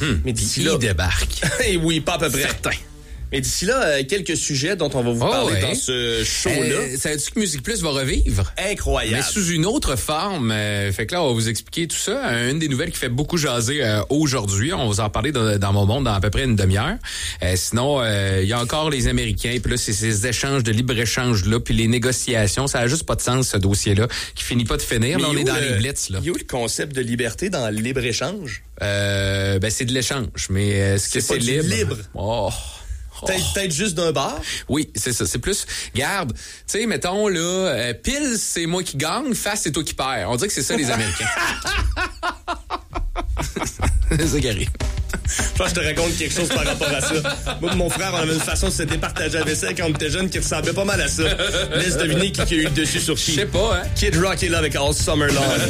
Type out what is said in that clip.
Mais d'ici là... Il débarque. Et oui, pas à peu près. Certain. Mais d'ici là, quelques sujets dont on va vous parler dans ce show-là. Savais-tu que Musique Plus va revivre? Incroyable. Mais sous une autre forme. Fait que là, on va vous expliquer tout ça. Une des nouvelles qui fait beaucoup jaser aujourd'hui. On va vous en parler dans Mon Monde dans à peu près une demi-heure. Sinon, il y a encore les Américains. Puis là, c'est ces échanges de libre-échange-là. Puis les négociations. Ça a juste pas de sens, ce dossier-là, qui finit pas de finir. Là, on est dans les blitz, là. Il y a où le concept de liberté dans le libre-échange? C'est de l'échange. Mais est-ce que c'est libre? Oh... Peut-être juste d'un bar? Oui, c'est ça. C'est plus, garde, tu sais, mettons, là, pile, c'est moi qui gagne, face, c'est toi qui perds. On dirait que c'est ça, les Américains. C'est ça qui arrive. Je pense que je te raconte quelque chose par rapport à ça. Moi et mon frère, on avait une façon de se départager la vaisselle quand on était jeunes qui ressemblait pas mal à ça. Laisse deviner qui a eu le dessus sur qui. Je sais pas, hein. Kid Rock est là avec All Summer Long.